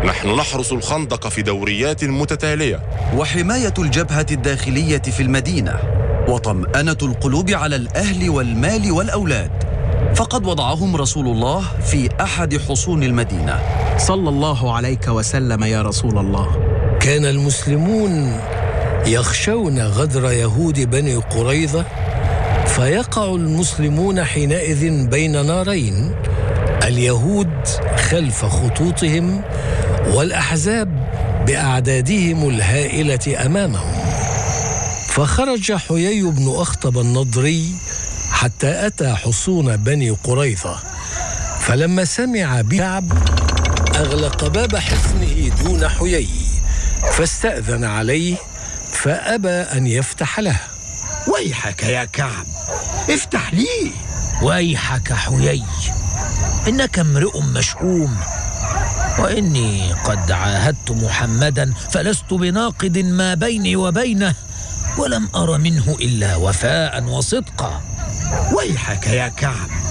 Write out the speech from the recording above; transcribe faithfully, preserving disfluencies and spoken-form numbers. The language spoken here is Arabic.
نحن نحرس الخندق في دوريات متتالية، وحماية الجبهة الداخلية في المدينة، وطمأنة القلوب على الأهل والمال والأولاد، فقد وضعهم رسول الله في أحد حصون المدينة صلى الله عليك وسلم. يا رسول الله، كان المسلمون يخشون غدر يهود بني قريظة، فيقع المسلمون حينئذ بين نارين: اليهود خلف خطوطهم، والأحزاب بأعدادهم الهائلة أمامهم. فخرج حيي بن أخطب النضري حتى أتى حصون بني قريظة، فلما سمع بكعب أغلق باب حصنه دون حيي، فاستأذن عليه فأبى أن يفتح له. ويحك يا كعب، افتح لي. ويحك حيي، إنك امرئ مشؤوم، وإني قد عاهدت محمدا فلست بناقض ما بيني وبينه، ولم أر منه إلا وفاء وصدقا. ويحك يا كعب،